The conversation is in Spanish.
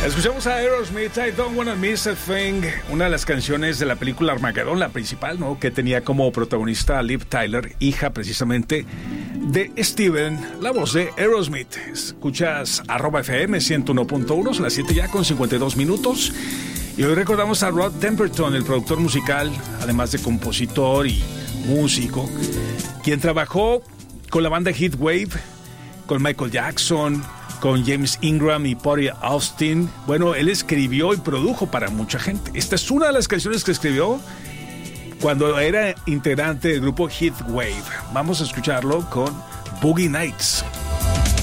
Escuchamos a Aerosmith, I Don't Wanna Miss a Thing, una de las canciones de la película Armageddon, la principal, ¿no? Que tenía como protagonista a Liv Tyler, hija precisamente de Steven, la voz de Aerosmith. Escuchas @FM 101.1, son las 7 ya con 52 minutos. Y hoy recordamos a Rod Temperton, el productor musical, además de compositor y músico, quien trabajó con la banda Heatwave, con Michael Jackson, con James Ingram y Buddy Austin. Bueno, él escribió y produjo para mucha gente. Esta es una de las canciones que escribió cuando era integrante del grupo Heatwave. Vamos a escucharlo con Boogie Nights.